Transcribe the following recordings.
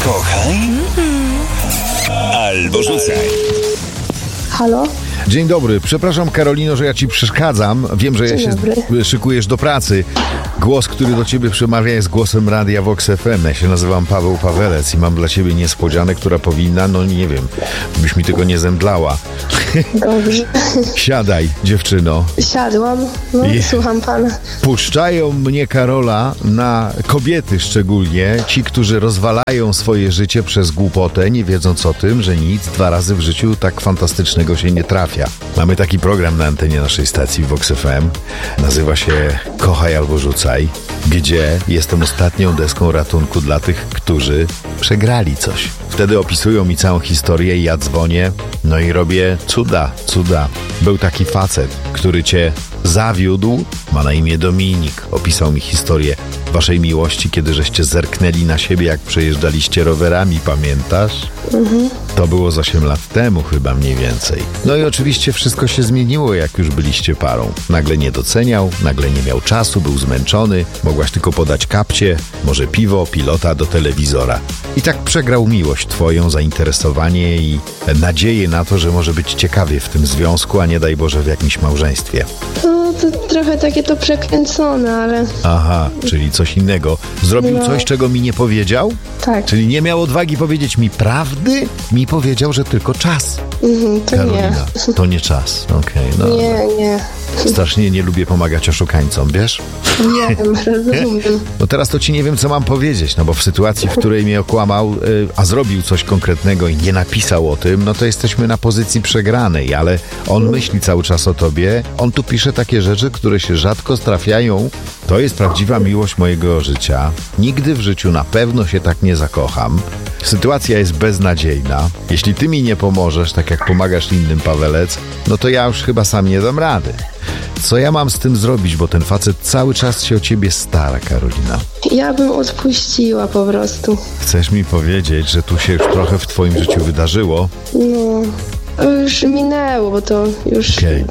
Kochaj albo rzucaj. Halo? Dzień dobry, przepraszam Karolino, że ja ci przeszkadzam. Wiem, że szykujesz do pracy. Głos, który do ciebie przemawia, jest głosem Radia Vox FM. Ja się nazywam Paweł Pawelec i mam dla ciebie niespodziankę, która powinna, no nie wiem, byś mi tylko nie zemdlała. Dobrze. Siadaj, dziewczyno. Siadłam, słucham pana. Puszczają mnie, Karola, na kobiety szczególnie, ci, którzy rozwalają swoje życie przez głupotę, nie wiedząc o tym, że nic dwa razy w życiu tak fantastycznego się nie trafia. Mamy taki program na antenie naszej stacji Vox FM. Nazywa się Kochaj albo rzucaj, gdzie jestem ostatnią deską ratunku dla tych, którzy przegrali coś. Wtedy opisują mi całą historię i ja dzwonię, no i robię cuda. Był taki facet, który cię zawiódł, ma na imię Dominik. Opisał mi historię waszej miłości, kiedy żeście zerknęli na siebie, jak przejeżdżaliście rowerami, pamiętasz? To było z 8 lat temu chyba mniej więcej. No i oczywiście wszystko się zmieniło, jak już byliście parą. Nagle nie doceniał, nagle nie miał czasu, był zmęczony, mogłaś tylko podać kapcie, może piwo, pilota do telewizora. I tak przegrał miłość twoją, zainteresowanie i nadzieję na to, że może być ciekawie w tym związku, a nie daj Boże w jakimś małżeństwie. No to trochę takie to przekręcone, ale... Aha, czyli coś innego. Zrobił coś, czego mi nie powiedział? Tak. Czyli nie miał odwagi powiedzieć mi prawdy? Mi powiedział, że tylko czas. To Karolina, to nie czas. Okej, no. Nie. Strasznie nie lubię pomagać oszukańcom, wiesz? Nie wiem, rozumiem. No teraz to ci nie wiem, co mam powiedzieć, no bo w sytuacji, w której mnie okłamał, a zrobił coś konkretnego i nie napisał o tym, no to jesteśmy na pozycji przegranej, ale on myśli cały czas o tobie, on tu pisze takie rzeczy, które się rzadko trafiają. To jest prawdziwa miłość mojego życia. Nigdy w życiu na pewno się tak nie zakocham. Sytuacja jest beznadziejna. Jeśli ty mi nie pomożesz, tak jak pomagasz innym, Pawelec, no to ja już chyba sam nie dam rady. Co ja mam z tym zrobić, bo ten facet cały czas się o ciebie stara, Karolina? Ja bym odpuściła po prostu. Chcesz mi powiedzieć, że tu się już trochę w twoim życiu wydarzyło? No, to już minęło, bo to już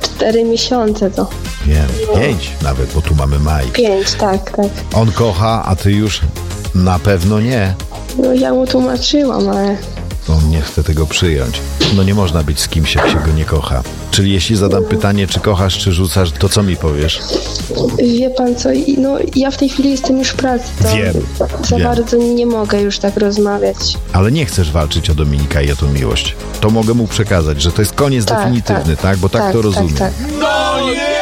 4 miesiące to. Wiem, 5 nawet, bo tu mamy maj. 5, tak. On kocha, a ty już na pewno nie. No ja mu tłumaczyłam, ale... On nie chce tego przyjąć. No nie można być z kimś, jak się go nie kocha. Czyli jeśli zadam pytanie, czy kochasz, czy rzucasz, to co mi powiesz? Wie pan co, no ja w tej chwili jestem już w pracy. Wiem. Bardzo nie mogę już tak rozmawiać. Ale nie chcesz walczyć o Dominika i o tą miłość. To mogę mu przekazać, że to jest koniec definitywny, tak? Bo tak to rozumiem. Tak. No nie!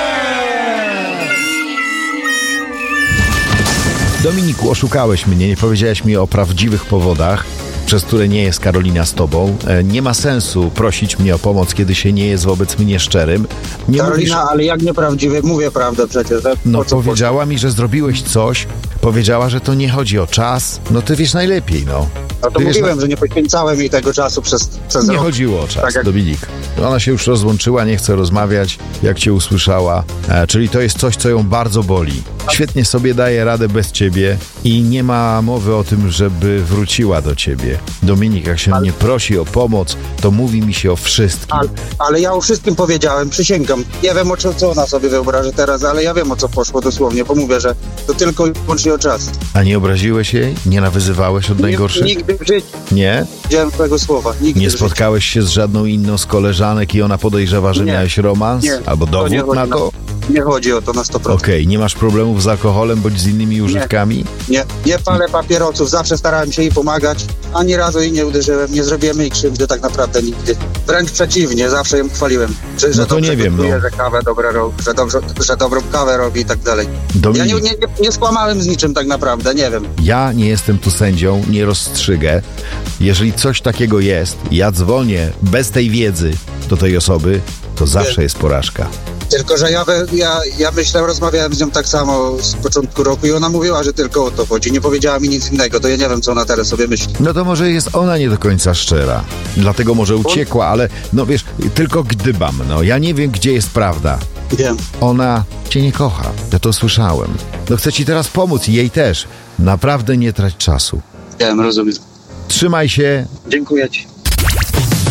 Dominiku, oszukałeś mnie, nie powiedziałeś mi o prawdziwych powodach, przez które nie jest Karolina z tobą. Nie ma sensu prosić mnie o pomoc, kiedy się nie jest wobec mnie szczerym. Nie Karolina, mówisz... ale jak nieprawdziwy? Mówię prawdę przecież. No powiedziała mi, że zrobiłeś coś, powiedziała, że to nie chodzi o czas. No ty wiesz najlepiej, no. No to mówiłem, że nie poświęcałem jej tego czasu przez Nie rok. chodziło o czas, Tak jak... Dominik. Ona się już rozłączyła, nie chce rozmawiać, jak cię usłyszała. Czyli to jest coś, co ją bardzo boli. Świetnie sobie daje radę bez ciebie i nie ma mowy o tym, żeby wróciła do ciebie. Dominik, jak się mnie prosi o pomoc, to mówi mi się o wszystkim. Ale ja o wszystkim powiedziałem, przysięgam. Nie wiem, co ona sobie wyobraża teraz, ale ja wiem, o co poszło dosłownie, bo mówię, że to tylko i wyłącznie o czas. A nie obraziłeś jej? Nie nawyzywałeś od najgorszych? Nigdy w życiu Nie? nie widziałem tego słowa. Nigdy Nie spotkałeś się z żadną inną z koleżanek i ona podejrzewa, że miałeś romans? Nie. Albo dowód na to? Nie chodzi o to na 100%. Okej, nie masz problemów z alkoholem bądź z innymi używkami? Nie palę papierosów, zawsze starałem się jej pomagać. Ani razu jej nie uderzyłem, nie zrobiłem jej krzywdy tak naprawdę nigdy. Wręcz przeciwnie, zawsze ją chwaliłem. Że No to nie wiem, że kawę dobre robi, że dobrą kawę robi i tak dalej. Dominik, Ja nie skłamałem z niczym tak naprawdę, nie wiem. ja nie jestem tu sędzią, nie rozstrzygę. Jeżeli coś takiego jest, ja dzwonię bez tej wiedzy do tej osoby, to zawsze jest porażka. Tylko, że ja myślę, rozmawiałem z nią tak samo z początku roku i ona mówiła, że tylko o to chodzi. Nie powiedziała mi nic innego, to ja nie wiem, co ona teraz sobie myśli. No to może jest ona nie do końca szczera. Dlatego może uciekła, ale no wiesz, tylko gdybam, no. Ja nie wiem, gdzie jest prawda. Wiem. Ona cię nie kocha. Ja to słyszałem. No chcę ci teraz pomóc i jej też. Naprawdę nie trać czasu. Wiem, rozumiem. Trzymaj się. Dziękuję ci.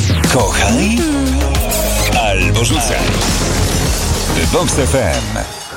Kochaj albo rzucaj. Vox FM.